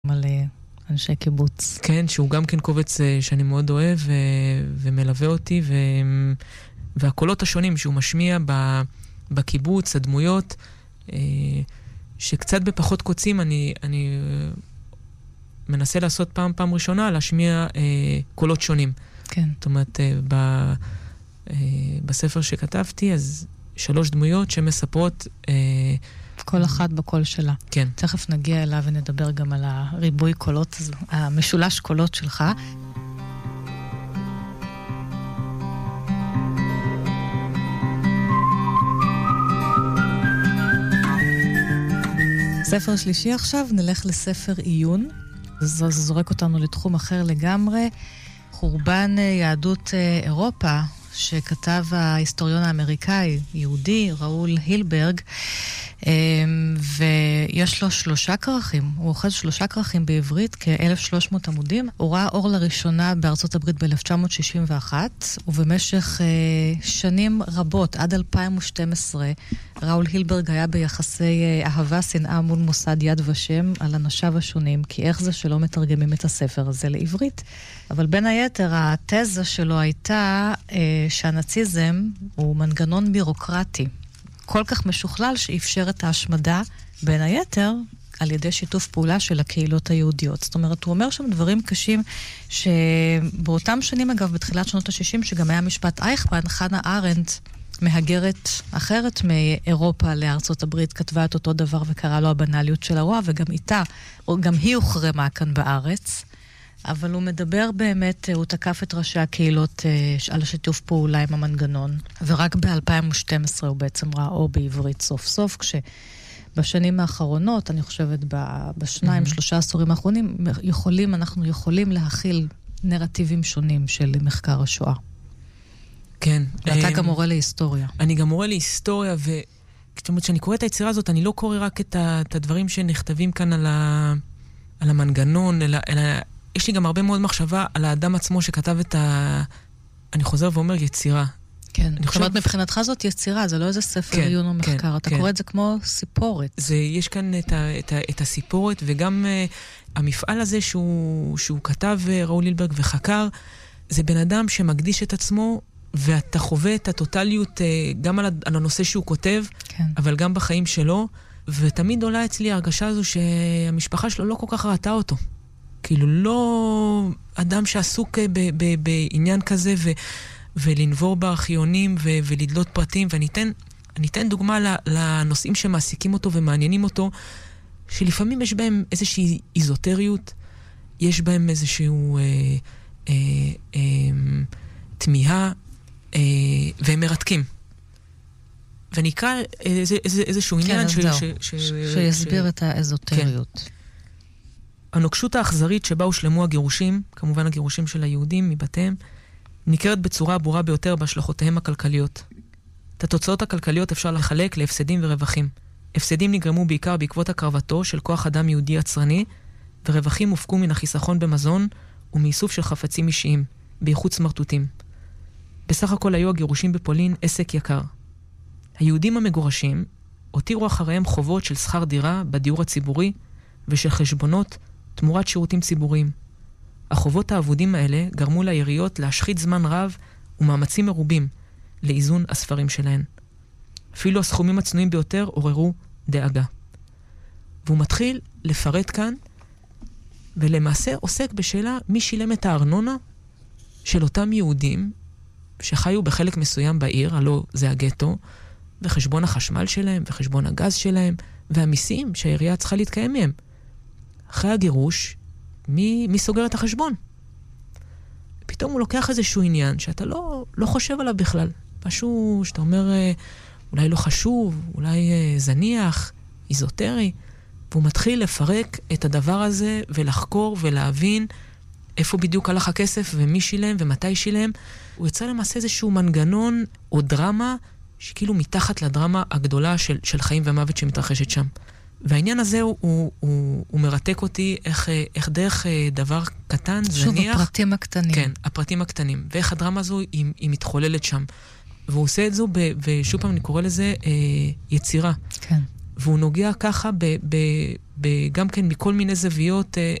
על אנשי קיבוץ. כן, שהוא גם כן קובץ שאני מאוד אוהב ומלווה אותי, והקולות השונים שהוא משמיע בקיבוץ, הדמויות, שקצת בפחות קוצים אני מנסה לעשות פעם ראשונה, להשמיע קולות שונים. כן. זאת אומרת, בספר שכתבתי, אז 3 דמויות שמספרות... כל אחת בקול שלה. כן. תכף נגיע אליו ונדבר גם על הריבוי קולות, המשולש קולות שלך. ספר שלישי עכשיו, נלך לספר עיון. זה זורק אותנו לתחום אחר לגמרי. חורבן יהדות אירופה, שכתב ההיסטוריון האמריקאי, יהודי, ראול הילברג, ויש לו 3 כרכים. הוא אוחז 3 כרכים בעברית, כ-1,300 עמודים. הוא ראה אור לראשונה בארצות הברית ב-1961, ובמשך שנים רבות, עד 2012, ראול הילברג היה ביחסי אהבה, שנאה מול מוסד יד ושם על אנשיו השונים, כי איך זה שלא מתרגמים את הספר הזה לעברית. אבל בין היתר, התזה שלו הייתה שהנאציזם הוא מנגנון בירוקרטי, כל כך משוכלל שאפשר את ההשמדה, בין היתר, על ידי שיתוף פעולה של הקהילות היהודיות. זאת אומרת, הוא אומר שם דברים קשים, שבאותם שנים, אגב, בתחילת שנות ה-60, שגם היה משפט אייכמן, חנה ארנדט, מהגרת אחרת מאירופה לארצות הברית, כתבה את אותו דבר וקרא לו הבנליות של הרוע, וגם איתה, גם היא הוחרמה כאן בארץ. אבל הוא מדבר באמת, הוא תקף את ראשי הקהילות על השיתוף פעולה עם המנגנון, ורק ב-2012 הוא בעצם ראה אור בעברית סוף סוף, כשבשנים האחרונות, אני חושבת ב2-3 עשורים האחרונים, אנחנו יכולים להכיל נרטיבים שונים של מחקר השואה. כן. ואתה גם מורה להיסטוריה. אני גם מורה להיסטוריה, זאת אומרת, כשאני קורא את היצירה הזאת, אני לא קורא רק את הדברים שנכתבים כאן על המנגנון, אלא יש לי גם הרבה מאוד מחשבה על האדם עצמו שכתב אני חוזר ואומר יצירה. כן, זאת אומרת, מבחינתך זאת יצירה, זה לא איזה ספר עיון או מחקר, אתה קורא את זה כמו סיפורת. יש כאן את הסיפורת, וגם המפעל הזה שהוא כתב, ראול הילברג, וחקר, זה בן אדם שמקדיש את עצמו, ואתה חווה את הטוטליות גם על הנושא שהוא כותב, אבל גם בחיים שלו, ותמיד עולה אצלי ההרגשה הזו שהמשפחה שלו לא כל כך ראתה אותו. כאילו לא אדם שעסוק בעניין כזה ולנבור בארכיונים ולדלות פרטים, ואני אתן דוגמה לנושאים שמעסיקים אותו ומעניינים אותו, שלפעמים יש בהם איזושהי איזוטריות, יש בהם איזשהו תמיהה, והם מרתקים. ואני אקרא איזשהו עניין שיסביר את האזוטריות. הנוקשות האכזרית שבה הושלמו הגירושים, כמובן הגירושים של היהודים מבתיהם, ניכרת בצורה ברורה ביותר בהשלכותיהם הכלכליות. את התוצאות הכלכליות אפשר לחלק להפסדים ורווחים. הפסדים נגרמו בעיקר בעקבות הקרבתו של כוח אדם יהודי יצרני, ורווחים הופקו מן החיסכון במזון ומאיסוף של חפצים אישיים, בייחוד סמרטוטים. בסך הכל היו הגירושים בפולין עסק יקר. היהודים המגורשים הותירו אחריהם חובות של שכר דירה בדיור הציבורי ושל חשבונות תמורת שירותים ציבוריים. החובות העבודים האלה גרמו לעיריות להשחית זמן רב ומאמצים מרובים לאיזון הספרים שלהן. אפילו הסכומים הצנועים ביותר עוררו דאגה. והוא מתחיל לפרט כאן, ולמעשה עוסק בשאלה מי שילם את הארנונה של אותם יהודים שחיו בחלק מסוים בעיר, הלא זה הגטו, וחשבון החשמל שלהם, וחשבון הגז שלהם, והמיסים שהעירייה צריכה להתקיים מהם. אחרי הגירוש, מי סוגר את החשבון? פתאום הוא לוקח איזשהו עניין שאתה לא חושב עליו בכלל. משהו שאתה אומר, אולי לא חשוב, אולי זניח, איזוטרי, והוא מתחיל לפרק את הדבר הזה ולחקור ולהבין איפה בדיוק הלך הכסף ומי שילם ומתי שילם. הוא יצא למעשה איזשהו מנגנון או דרמה שכאילו מתחת לדרמה הגדולה של חיים ומוות שמתרחשת שם. והעניין הזה הוא מרתק אותי איך דרך דבר קטן, זניח. שוב, הפרטים הקטנים. כן, הפרטים הקטנים. ואיך הדרמה הזו היא מתחוללת שם. והוא עושה את זה, ושוב פעם אני קורא לזה יצירה. כן. והוא נוגע ככה גם כן מכל מיני זוויות